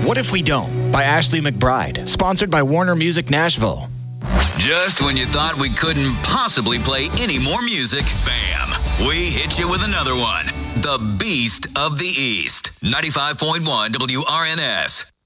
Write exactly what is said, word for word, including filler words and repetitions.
What If We Don't by Ashley McBride, sponsored by Warner Music Nashville. Just when you thought we couldn't possibly play any more music, bam, we hit you with another one. The Beast of the East, ninety-five point one W R N S.